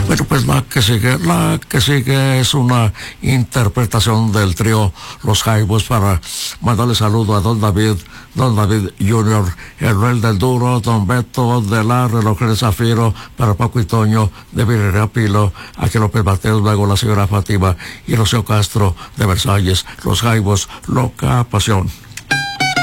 Bueno, pues la que sigue es una interpretación del trío Los Jaivos para mandarle saludo a Don David Junior, el Rey del Duro, Don Beto de la Reloj de Zafiro, para Paco y Toño de Virrería Pilo, aquí López Mateos, luego la señora Fátima y Rocío Castro de Versalles. Los Jaivos, loca pasión.